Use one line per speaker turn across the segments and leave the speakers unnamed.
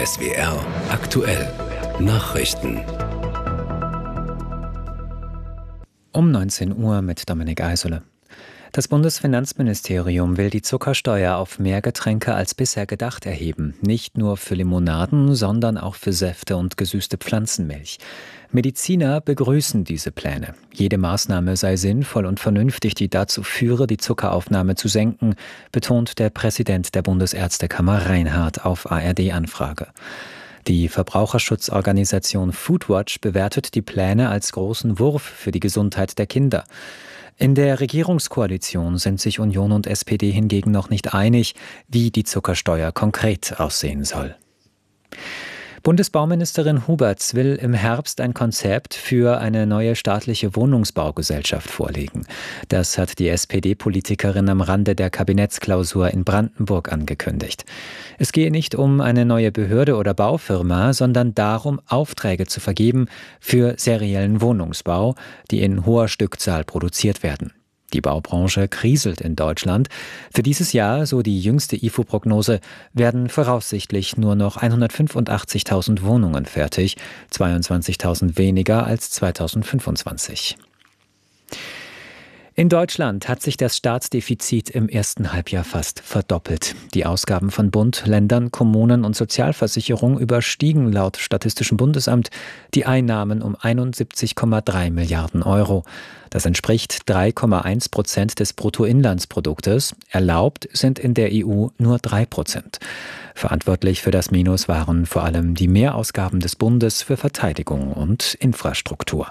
SWR aktuell Nachrichten.
Um 19 Uhr mit Dominik Eisele. Das Bundesfinanzministerium will die Zuckersteuer auf mehr Getränke als bisher gedacht erheben. Nicht nur für Limonaden, sondern auch für Säfte und gesüßte Pflanzenmilch. Mediziner begrüßen diese Pläne. Jede Maßnahme sei sinnvoll und vernünftig, die dazu führe, die Zuckeraufnahme zu senken, betont der Präsident der Bundesärztekammer Reinhardt auf ARD-Anfrage. Die Verbraucherschutzorganisation Foodwatch bewertet die Pläne als großen Wurf für die Gesundheit der Kinder. In der Regierungskoalition sind sich Union und SPD hingegen noch nicht einig, wie die Zuckersteuer konkret aussehen soll. Bundesbauministerin Huberts will im Herbst ein Konzept für eine neue staatliche Wohnungsbaugesellschaft vorlegen. Das hat die SPD-Politikerin am Rande der Kabinettsklausur in Brandenburg angekündigt. Es gehe nicht um eine neue Behörde oder Baufirma, sondern darum, Aufträge zu vergeben für seriellen Wohnungsbau, die in hoher Stückzahl produziert werden. Die Baubranche kriselt in Deutschland. Für dieses Jahr, so die jüngste IFO-Prognose, werden voraussichtlich nur noch 185.000 Wohnungen fertig, 22.000 weniger als 2025. In Deutschland hat sich das Staatsdefizit im ersten Halbjahr fast verdoppelt. Die Ausgaben von Bund, Ländern, Kommunen und Sozialversicherung überstiegen laut Statistischem Bundesamt die Einnahmen um 71,3 Milliarden Euro. Das entspricht 3,1% des Bruttoinlandsproduktes. Erlaubt sind in der EU nur 3%. Verantwortlich für das Minus waren vor allem die Mehrausgaben des Bundes für Verteidigung und Infrastruktur.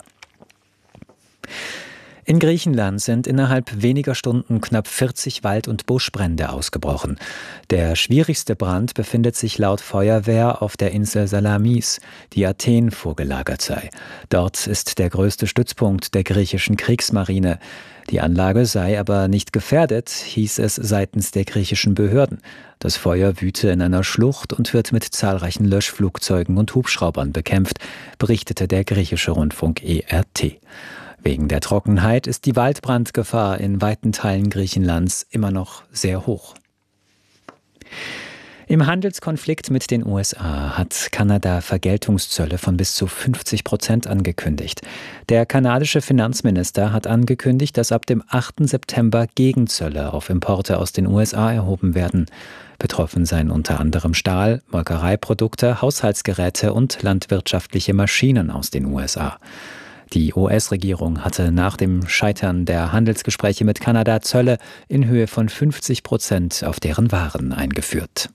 In Griechenland sind innerhalb weniger Stunden knapp 40 Wald- und Buschbrände ausgebrochen. Der schwierigste Brand befindet sich laut Feuerwehr auf der Insel Salamis, die Athen vorgelagert sei. Dort ist der größte Stützpunkt der griechischen Kriegsmarine. Die Anlage sei aber nicht gefährdet, hieß es seitens der griechischen Behörden. Das Feuer wüte in einer Schlucht und wird mit zahlreichen Löschflugzeugen und Hubschraubern bekämpft, berichtete der griechische Rundfunk ERT. Wegen der Trockenheit ist die Waldbrandgefahr in weiten Teilen Griechenlands immer noch sehr hoch. Im Handelskonflikt mit den USA hat Kanada Vergeltungszölle von bis zu 50% angekündigt. Der kanadische Finanzminister hat angekündigt, dass ab dem 8. September Gegenzölle auf Importe aus den USA erhoben werden. Betroffen seien unter anderem Stahl, Molkereiprodukte, Haushaltsgeräte und landwirtschaftliche Maschinen aus den USA. Die US-Regierung hatte nach dem Scheitern der Handelsgespräche mit Kanada Zölle in Höhe von 50% auf deren Waren eingeführt.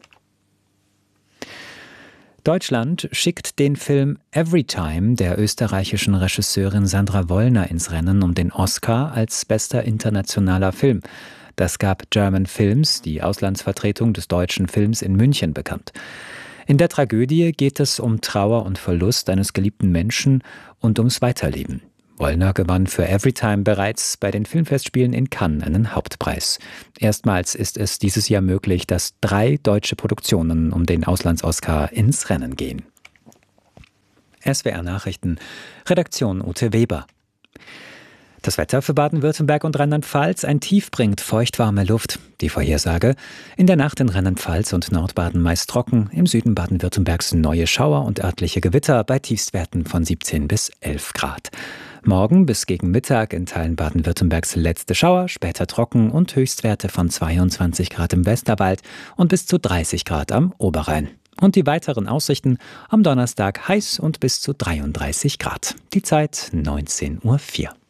Deutschland schickt den Film Everytime der österreichischen Regisseurin Sandra Wollner ins Rennen um den Oscar als bester internationaler Film. Das gab German Films, die Auslandsvertretung des deutschen Films in München, bekannt. In der Tragödie geht es um Trauer und Verlust eines geliebten Menschen und ums Weiterleben. Wollner gewann für Everytime bereits bei den Filmfestspielen in Cannes einen Hauptpreis. Erstmals ist es dieses Jahr möglich, dass 3 deutsche Produktionen um den Auslands-Oscar ins Rennen gehen. SWR Nachrichten, Redaktion Ute Weber. Das Wetter für Baden-Württemberg und Rheinland-Pfalz: ein Tief bringt feuchtwarme Luft. Die Vorhersage: in der Nacht in Rheinland-Pfalz und Nordbaden meist trocken, im Süden Baden-Württembergs neue Schauer und örtliche Gewitter bei Tiefstwerten von 17 bis 11 Grad. Morgen bis gegen Mittag in Teilen Baden-Württembergs letzte Schauer, später trocken und Höchstwerte von 22 Grad im Westerwald und bis zu 30 Grad am Oberrhein. Und die weiteren Aussichten: am Donnerstag heiß und bis zu 33 Grad. Die Zeit 19:04 Uhr.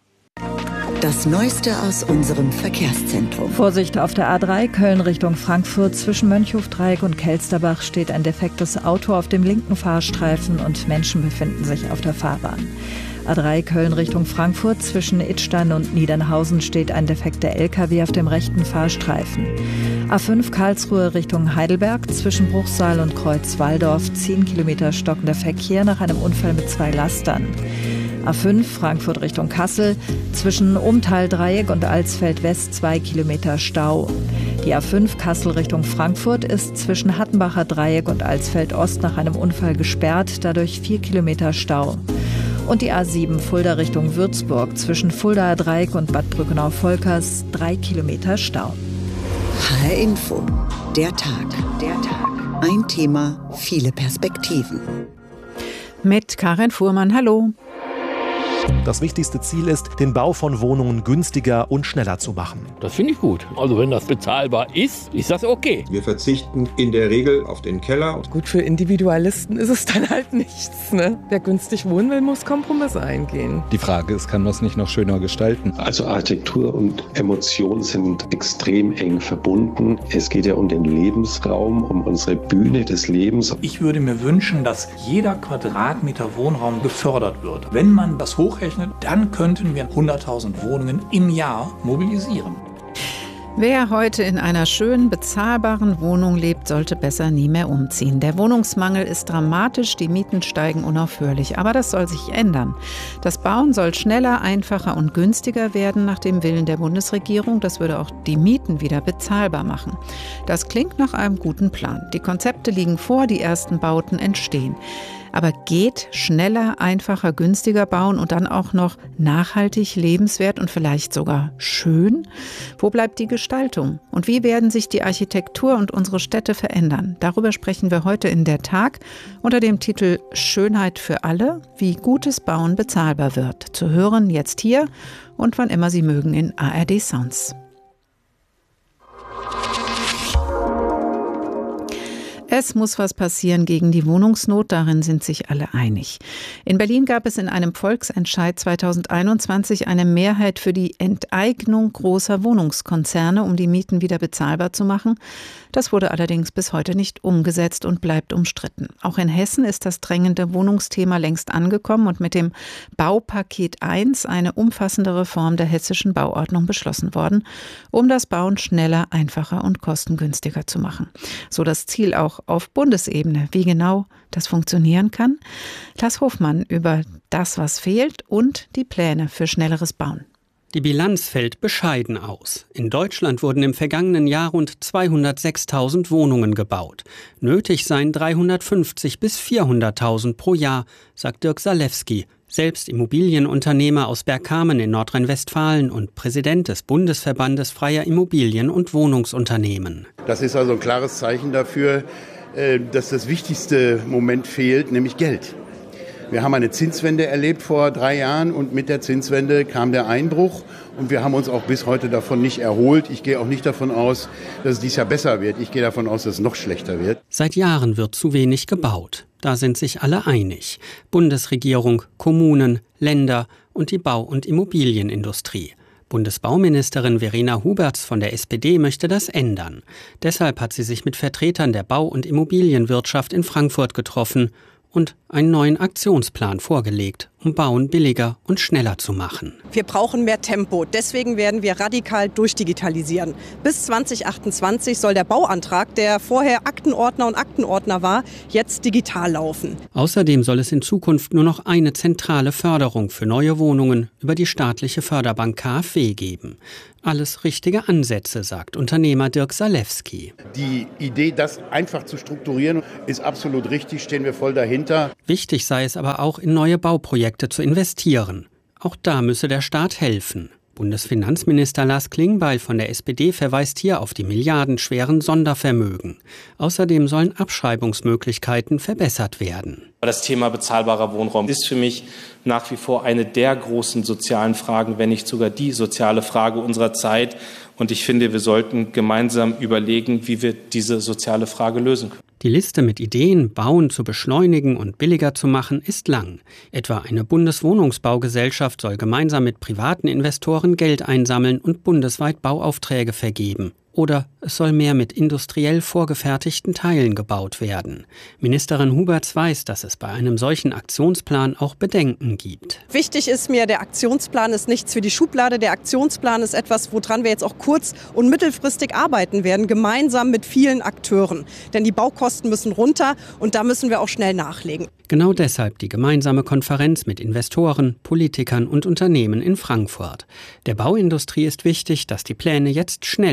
Das Neueste aus unserem Verkehrszentrum.
Vorsicht auf der A3 Köln Richtung Frankfurt. Zwischen Mönchhofdreieck und Kelsterbach steht ein defektes Auto auf dem linken Fahrstreifen und Menschen befinden sich auf der Fahrbahn. A3 Köln Richtung Frankfurt. Zwischen Idstein und Niedernhausen steht ein defekter LKW auf dem rechten Fahrstreifen. A5 Karlsruhe Richtung Heidelberg. Zwischen Bruchsal und Kreuz-Walldorf 10 Kilometer stockender Verkehr nach einem Unfall mit 2 Lastern. A5 Frankfurt Richtung Kassel. Zwischen Umtal-Dreieck und Alsfeld-West 2 Kilometer Stau. Die A5 Kassel Richtung Frankfurt ist zwischen Hattenbacher Dreieck und Alsfeld-Ost nach einem Unfall gesperrt, dadurch 4 Kilometer Stau. Und die A7 Fulda Richtung Würzburg zwischen Fuldaer Dreieck und Bad Brückenau-Volkers 3 Kilometer Stau.
HR Info, der Tag. Ein Thema, viele Perspektiven.
Mit Karin Fuhrmann, hallo.
Das wichtigste Ziel ist, den Bau von Wohnungen günstiger und schneller zu machen.
Das finde ich gut. Also wenn das bezahlbar ist das okay.
Wir verzichten in der Regel auf den Keller.
Gut, für Individualisten ist es dann halt nichts, ne? Wer günstig wohnen will, muss Kompromisse eingehen.
Die Frage ist, kann man es nicht noch schöner gestalten?
Also Architektur und Emotion sind extrem eng verbunden. Es geht ja um den Lebensraum, um unsere Bühne des Lebens.
Ich würde mir wünschen, dass jeder Quadratmeter Wohnraum gefördert wird. Wenn man das hochrechnet, dann könnten wir 100.000 Wohnungen im Jahr mobilisieren.
Wer heute in einer schönen, bezahlbaren Wohnung lebt, sollte besser nie mehr umziehen. Der Wohnungsmangel ist dramatisch, die Mieten steigen unaufhörlich. Aber das soll sich ändern. Das Bauen soll schneller, einfacher und günstiger werden nach dem Willen der Bundesregierung. Das würde auch die Mieten wieder bezahlbar machen. Das klingt nach einem guten Plan. Die Konzepte liegen vor, die ersten Bauten entstehen. Aber geht schneller, einfacher, günstiger bauen und dann auch noch nachhaltig, lebenswert und vielleicht sogar schön? Wo bleibt die Gestaltung? Und wie werden sich die Architektur und unsere Städte verändern? Darüber sprechen wir heute in der Tag unter dem Titel Schönheit für alle, wie gutes Bauen bezahlbar wird. Zu hören jetzt hier und wann immer Sie mögen in ARD Sounds. Es muss was passieren gegen die Wohnungsnot, darin sind sich alle einig. In Berlin gab es in einem Volksentscheid 2021 eine Mehrheit für die Enteignung großer Wohnungskonzerne, um die Mieten wieder bezahlbar zu machen. Das wurde allerdings bis heute nicht umgesetzt und bleibt umstritten. Auch in Hessen ist das drängende Wohnungsthema längst angekommen und mit dem Baupaket 1 eine umfassende Reform der hessischen Bauordnung beschlossen worden, um das Bauen schneller, einfacher und kostengünstiger zu machen. So das Ziel auch auf Bundesebene. Wie genau das funktionieren kann? Lars Hofmann über das, was fehlt und die Pläne für schnelleres Bauen.
Die Bilanz fällt bescheiden aus. In Deutschland wurden im vergangenen Jahr rund 206.000 Wohnungen gebaut. Nötig seien 350.000 bis 400.000 pro Jahr, sagt Dirk Salewski, selbst Immobilienunternehmer aus Bergkamen in Nordrhein-Westfalen und Präsident des Bundesverbandes freier Immobilien- und Wohnungsunternehmen.
Das ist also ein klares Zeichen dafür, dass das wichtigste Moment fehlt, nämlich Geld. Wir haben eine Zinswende erlebt vor 3 Jahren und mit der Zinswende kam der Einbruch und wir haben uns auch bis heute davon nicht erholt. Ich gehe auch nicht davon aus, dass es dieses Jahr besser wird. Ich gehe davon aus, dass es noch schlechter wird.
Seit Jahren wird zu wenig gebaut. Da sind sich alle einig. Bundesregierung, Kommunen, Länder und die Bau- und Immobilienindustrie. Bundesbauministerin Verena Huberts von der SPD möchte das ändern. Deshalb hat sie sich mit Vertretern der Bau- und Immobilienwirtschaft in Frankfurt getroffen und einen neuen Aktionsplan vorgelegt, um Bauen billiger und schneller zu machen.
Wir brauchen mehr Tempo. Deswegen werden wir radikal durchdigitalisieren. Bis 2028 soll der Bauantrag, der vorher Aktenordner und Aktenordner war, jetzt digital laufen.
Außerdem soll es in Zukunft nur noch eine zentrale Förderung für neue Wohnungen über die staatliche Förderbank KfW geben. Alles richtige Ansätze, sagt Unternehmer Dirk Salewski.
Die Idee, das einfach zu strukturieren, ist absolut richtig, stehen wir voll dahinter.
Wichtig sei es aber auch, in neue Bauprojekte zu investieren. Auch da müsse der Staat helfen. Bundesfinanzminister Lars Klingbeil von der SPD verweist hier auf die milliardenschweren Sondervermögen. Außerdem sollen Abschreibungsmöglichkeiten verbessert werden.
Das Thema bezahlbarer Wohnraum ist für mich nach wie vor eine der großen sozialen Fragen, wenn nicht sogar die soziale Frage unserer Zeit. Und ich finde, wir sollten gemeinsam überlegen, wie wir diese soziale Frage lösen können.
Die Liste mit Ideen, Bauen zu beschleunigen und billiger zu machen, ist lang. Etwa eine Bundeswohnungsbaugesellschaft soll gemeinsam mit privaten Investoren Geld einsammeln und bundesweit Bauaufträge vergeben. Oder es soll mehr mit industriell vorgefertigten Teilen gebaut werden. Ministerin Huberts weiß, dass es bei einem solchen Aktionsplan auch Bedenken gibt.
Wichtig ist mir, der Aktionsplan ist nichts für die Schublade. Der Aktionsplan ist etwas, woran wir jetzt auch kurz- und mittelfristig arbeiten werden, gemeinsam mit vielen Akteuren. Denn die Baukosten müssen runter und da müssen wir auch schnell nachlegen.
Genau deshalb die gemeinsame Konferenz mit Investoren, Politikern und Unternehmen in Frankfurt. Der Bauindustrie ist wichtig, dass die Pläne jetzt schnell umgesetzt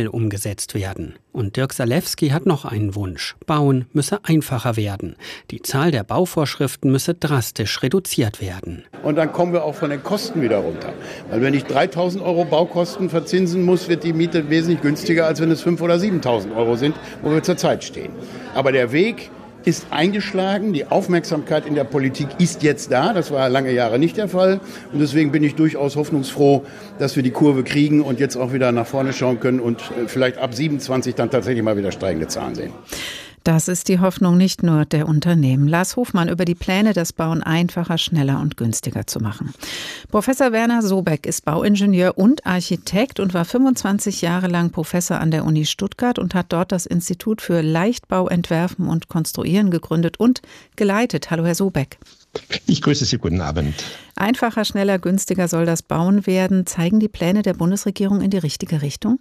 umgesetzt werden. Und Dirk Salewski hat noch einen Wunsch. Bauen müsse einfacher werden. Die Zahl der Bauvorschriften müsse drastisch reduziert werden.
Und dann kommen wir auch von den Kosten wieder runter. Weil wenn ich 3.000 € Baukosten verzinsen muss, wird die Miete wesentlich günstiger, als wenn es 5.000 oder 7.000 € sind, wo wir zurzeit stehen. Aber der Weg ist eingeschlagen. Die Aufmerksamkeit in der Politik ist jetzt da. Das war lange Jahre nicht der Fall. Und deswegen bin ich durchaus hoffnungsfroh, dass wir die Kurve kriegen und jetzt auch wieder nach vorne schauen können und vielleicht ab 27 dann tatsächlich mal wieder steigende Zahlen sehen.
Das ist die Hoffnung nicht nur der Unternehmen. Lars Hofmann über die Pläne, das Bauen einfacher, schneller und günstiger zu machen. Professor Werner Sobeck ist Bauingenieur und Architekt und war 25 Jahre lang Professor an der Uni Stuttgart und hat dort das Institut für Leichtbau, Entwerfen und Konstruieren gegründet und geleitet. Hallo, Herr Sobeck.
Ich grüße Sie, guten Abend.
Einfacher, schneller, günstiger soll das Bauen werden. Zeigen die Pläne der Bundesregierung in die richtige Richtung?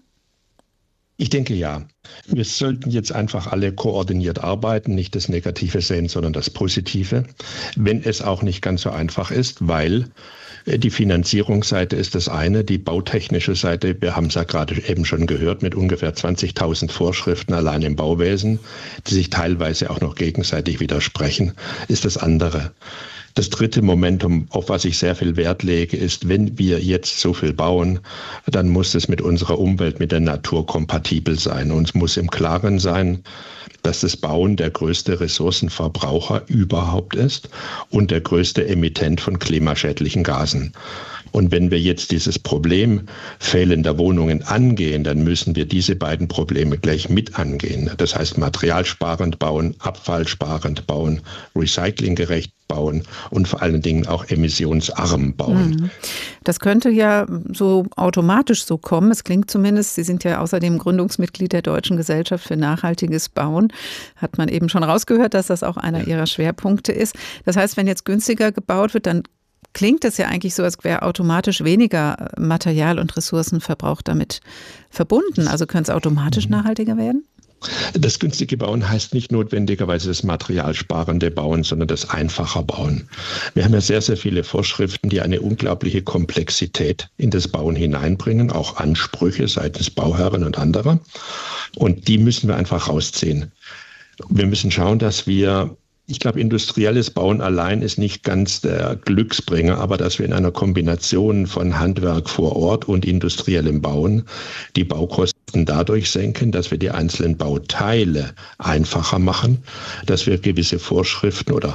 Ich denke ja. Wir sollten jetzt einfach alle koordiniert arbeiten, nicht das Negative sehen, sondern das Positive. Wenn es auch nicht ganz so einfach ist, weil die Finanzierungsseite ist das eine, die bautechnische Seite, wir haben es ja gerade eben schon gehört, mit ungefähr 20.000 Vorschriften allein im Bauwesen, die sich teilweise auch noch gegenseitig widersprechen, ist das andere. Das dritte Momentum, auf was ich sehr viel Wert lege, ist, wenn wir jetzt so viel bauen, dann muss es mit unserer Umwelt, mit der Natur kompatibel sein. Uns muss im Klaren sein, dass das Bauen der größte Ressourcenverbraucher überhaupt ist und der größte Emittent von klimaschädlichen Gasen. Und wenn wir jetzt dieses Problem fehlender Wohnungen angehen, dann müssen wir diese beiden Probleme gleich mit angehen. Das heißt, materialsparend bauen, abfallsparend bauen, recyclinggerecht bauen und vor allen Dingen auch emissionsarm bauen.
Das könnte ja so automatisch so kommen. Es klingt zumindest, Sie sind ja außerdem Gründungsmitglied der Deutschen Gesellschaft für nachhaltiges Bauen. Hat man eben schon rausgehört, dass das auch einer Ihrer Schwerpunkte ist. Das heißt, wenn jetzt günstiger gebaut wird, dann klingt es ja eigentlich so, als wäre automatisch weniger Material- und Ressourcenverbrauch damit verbunden. Also könnte es automatisch nachhaltiger werden?
Das günstige Bauen heißt nicht notwendigerweise das materialsparende Bauen, sondern das einfache Bauen. Wir haben ja sehr, sehr viele Vorschriften, die eine unglaubliche Komplexität in das Bauen hineinbringen, auch Ansprüche seitens Bauherren und anderer. Und die müssen wir einfach rausziehen. Wir müssen schauen, dass wir, ich glaube, industrielles Bauen allein ist nicht ganz der Glücksbringer, aber dass wir in einer Kombination von Handwerk vor Ort und industriellem Bauen die Baukosten dadurch senken, dass wir die einzelnen Bauteile einfacher machen, dass wir gewisse Vorschriften oder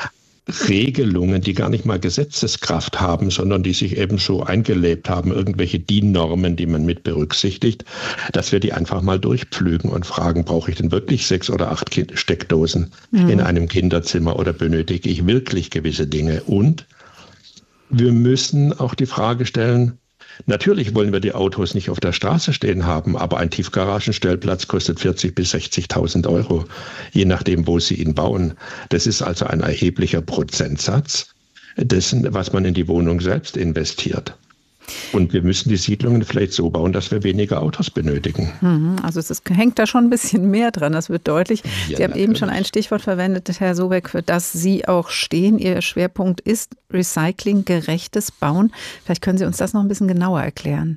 Regelungen, die gar nicht mal Gesetzeskraft haben, sondern die sich eben so eingelebt haben, irgendwelche DIN-Normen, die man mit berücksichtigt, dass wir die einfach mal durchpflügen und fragen, brauche ich denn wirklich 6 oder 8 Steckdosen in einem Kinderzimmer oder benötige ich wirklich gewisse Dinge? Und wir müssen auch die Frage stellen, natürlich wollen wir die Autos nicht auf der Straße stehen haben, aber ein Tiefgaragenstellplatz kostet 40.000 bis 60.000 €, je nachdem, wo Sie ihn bauen. Das ist also ein erheblicher Prozentsatz dessen, was man in die Wohnung selbst investiert. Und wir müssen die Siedlungen vielleicht so bauen, dass wir weniger Autos benötigen.
Also es hängt da schon ein bisschen mehr dran, das wird deutlich. Ja, Sie haben eben schon ein Stichwort verwendet, Herr Sobeck, für das Sie auch stehen. Ihr Schwerpunkt ist recyclinggerechtes Bauen. Vielleicht können Sie uns das noch ein bisschen genauer erklären.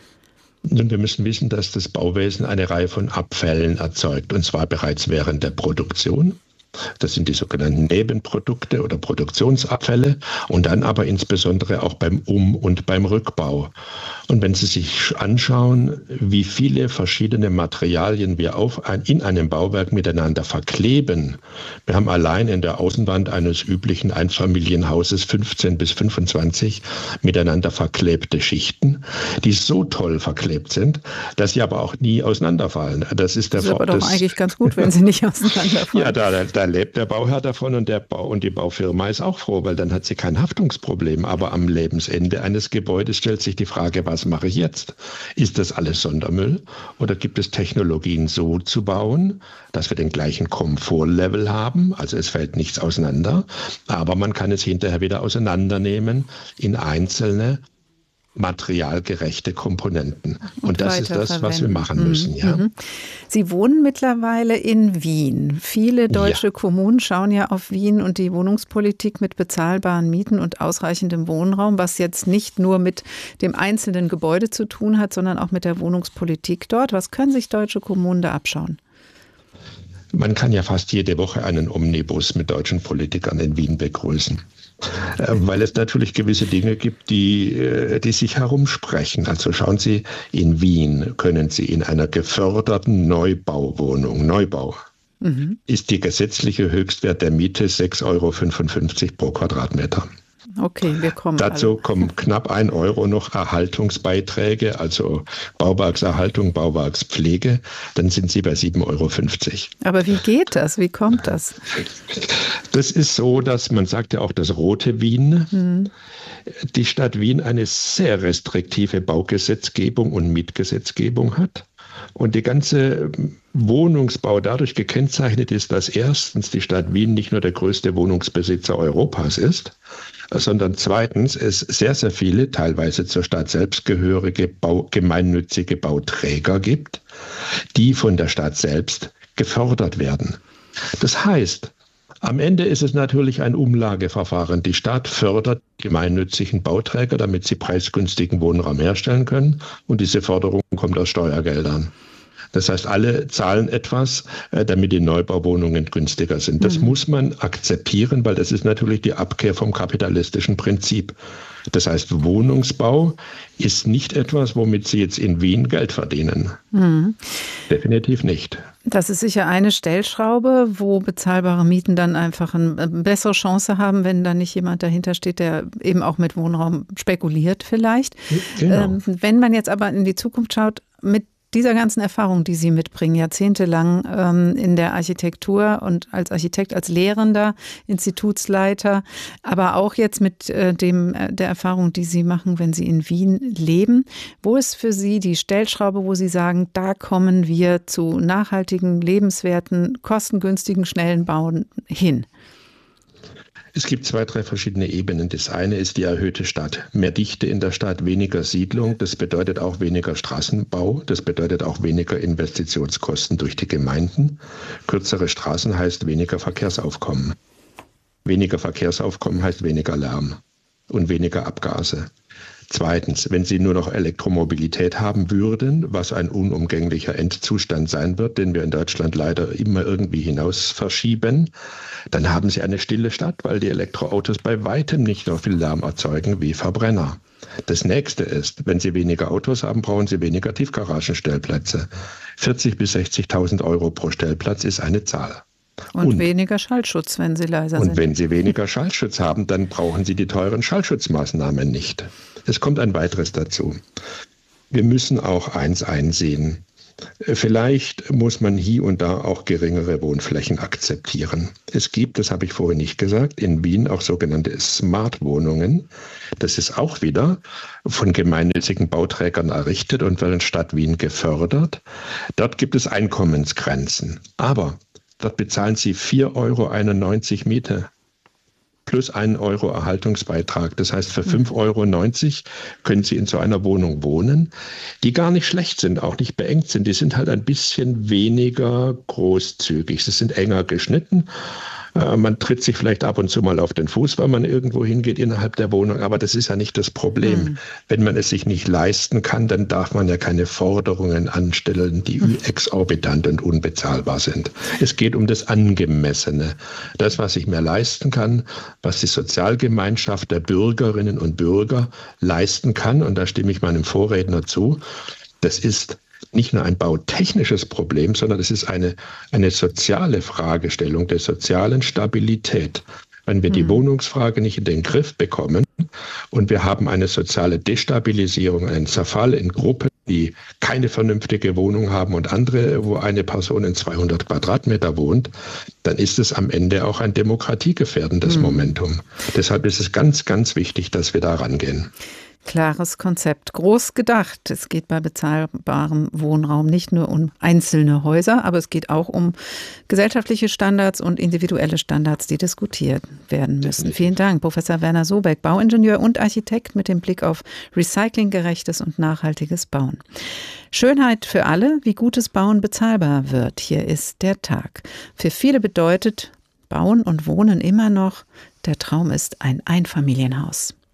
Und wir müssen wissen, dass das Bauwesen eine Reihe von Abfällen erzeugt, und zwar bereits während der Produktion. Das sind die sogenannten Nebenprodukte oder Produktionsabfälle und dann aber insbesondere auch beim Um- und beim Rückbau. Und wenn Sie sich anschauen, wie viele verschiedene Materialien wir in einem Bauwerk miteinander verkleben. Wir haben allein in der Außenwand eines üblichen Einfamilienhauses 15 bis 25 miteinander verklebte Schichten, die so toll verklebt sind, dass sie aber auch nie auseinanderfallen. Das ist
aber doch eigentlich ganz gut, wenn sie nicht auseinanderfallen.
Ja, da lebt der Bauherr davon und die Baufirma ist auch froh, weil dann hat sie kein Haftungsproblem. Aber am Lebensende eines Gebäudes stellt sich die Frage, was mache ich jetzt? Ist das alles Sondermüll oder gibt es Technologien so zu bauen, dass wir den gleichen Komfortlevel haben? Also es fällt nichts auseinander, aber man kann es hinterher wieder auseinandernehmen in einzelne materialgerechte Komponenten. Und das ist das, was wir machen müssen. Ja.
Sie wohnen mittlerweile in Wien. Viele deutsche Kommunen schauen ja auf Wien und die Wohnungspolitik mit bezahlbaren Mieten und ausreichendem Wohnraum, was jetzt nicht nur mit dem einzelnen Gebäude zu tun hat, sondern auch mit der Wohnungspolitik dort. Was können sich deutsche Kommunen da abschauen?
Man kann ja fast jede Woche einen Omnibus mit deutschen Politikern in Wien begrüßen. Weil es natürlich gewisse Dinge gibt, die sich herumsprechen. Also schauen Sie, in Wien können Sie in einer geförderten Neubauwohnung, Neubau, ist die gesetzliche Höchstwert der Miete 6,55 € pro Quadratmeter.
Okay, wir kommen.
Dazu kommen knapp 1 € noch Erhaltungsbeiträge, also Bauwerkserhaltung, Bauwerkspflege. Dann sind Sie bei 7,50 €.
Aber wie geht das? Wie kommt das?
Das ist so, dass man sagt ja auch das rote Wien. Die Stadt Wien eine sehr restriktive Baugesetzgebung und Mietgesetzgebung hat. Und die ganze Wohnungsbau dadurch gekennzeichnet ist, dass erstens die Stadt Wien nicht nur der größte Wohnungsbesitzer Europas ist, sondern zweitens es sehr, sehr viele, teilweise zur Stadt selbst gehörige gemeinnützige Bauträger gibt, die von der Stadt selbst gefördert werden. Das heißt, am Ende ist es natürlich ein Umlageverfahren. Die Stadt fördert gemeinnützigen Bauträger, damit sie preisgünstigen Wohnraum herstellen können. Und diese Förderung kommt aus Steuergeldern. Das heißt, alle zahlen etwas, damit die Neubauwohnungen günstiger sind. Das muss man akzeptieren, weil das ist natürlich die Abkehr vom kapitalistischen Prinzip. Das heißt, Wohnungsbau ist nicht etwas, womit Sie jetzt in Wien Geld verdienen. Definitiv nicht.
Das ist sicher eine Stellschraube, wo bezahlbare Mieten dann einfach eine bessere Chance haben, wenn da nicht jemand dahinter steht, der eben auch mit Wohnraum spekuliert vielleicht. Genau. Wenn man jetzt aber in die Zukunft schaut, mit dieser ganzen Erfahrung, die Sie mitbringen, jahrzehntelang in der Architektur und als Architekt, als Lehrender, Institutsleiter, aber auch jetzt mit der Erfahrung, die Sie machen, wenn Sie in Wien leben. Wo ist für Sie die Stellschraube, wo Sie sagen, da kommen wir zu nachhaltigen, lebenswerten, kostengünstigen, schnellen Bauen hin?
Es gibt 2, 3 verschiedene Ebenen. Das eine ist die erhöhte Stadt. Mehr Dichte in der Stadt, weniger Siedlung. Das bedeutet auch weniger Straßenbau. Das bedeutet auch weniger Investitionskosten durch die Gemeinden. Kürzere Straßen heißt weniger Verkehrsaufkommen. Weniger Verkehrsaufkommen heißt weniger Lärm und weniger Abgase. Zweitens, wenn Sie nur noch Elektromobilität haben würden, was ein unumgänglicher Endzustand sein wird, den wir in Deutschland leider immer irgendwie hinaus verschieben, dann haben Sie eine stille Stadt, weil die Elektroautos bei weitem nicht so viel Lärm erzeugen wie Verbrenner. Das nächste ist, wenn Sie weniger Autos haben, brauchen Sie weniger Tiefgaragenstellplätze. 40.000 bis 60.000 € pro Stellplatz ist eine Zahl.
Und weniger Schallschutz, wenn Sie leiser sind.
Und wenn Sie weniger Schallschutz haben, dann brauchen Sie die teuren Schallschutzmaßnahmen nicht. Es kommt ein weiteres dazu. Wir müssen auch eins einsehen. Vielleicht muss man hier und da auch geringere Wohnflächen akzeptieren. Es gibt, das habe ich vorhin nicht gesagt, in Wien auch sogenannte Smart-Wohnungen. Das ist auch wieder von gemeinnützigen Bauträgern errichtet und wird in Stadt Wien gefördert. Dort gibt es Einkommensgrenzen. Aber dort bezahlen Sie 4,91 € Miete plus 1 € Erhaltungsbeitrag. Das heißt, für 5,90 € können Sie in so einer Wohnung wohnen, die gar nicht schlecht sind, auch nicht beengt sind. Die sind halt ein bisschen weniger großzügig. Sie sind enger geschnitten. Man tritt sich vielleicht ab und zu mal auf den Fuß, weil man irgendwo hingeht innerhalb der Wohnung. Aber das ist ja nicht das Problem. Wenn man es sich nicht leisten kann, dann darf man ja keine Forderungen anstellen, die exorbitant und unbezahlbar sind. Es geht um das Angemessene. Das, was ich mir leisten kann, was die Sozialgemeinschaft der Bürgerinnen und Bürger leisten kann. Und da stimme ich meinem Vorredner zu. Das ist nicht nur ein bautechnisches Problem, sondern es ist eine soziale Fragestellung der sozialen Stabilität. Wenn wir die Wohnungsfrage nicht in den Griff bekommen und wir haben eine soziale Destabilisierung, einen Zerfall in Gruppen, die keine vernünftige Wohnung haben und andere, wo eine Person in 200 Quadratmeter wohnt, dann ist es am Ende auch ein demokratiegefährdendes Momentum. Deshalb ist es ganz, ganz wichtig, dass wir da rangehen.
Klares Konzept, groß gedacht. Es geht bei bezahlbarem Wohnraum nicht nur um einzelne Häuser, aber es geht auch um gesellschaftliche Standards und individuelle Standards, die diskutiert werden müssen. Vielen Dank, Professor Werner Sobeck, Bauingenieur und Architekt mit dem Blick auf recyclinggerechtes und nachhaltiges Bauen. Schönheit für alle, wie gutes Bauen bezahlbar wird. Hier ist der Tag. Für viele bedeutet Bauen und Wohnen immer noch, der Traum ist ein Einfamilienhaus.